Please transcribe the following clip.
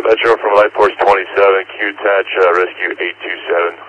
Metro from Light Force 27, Q-Attach, Rescue 827.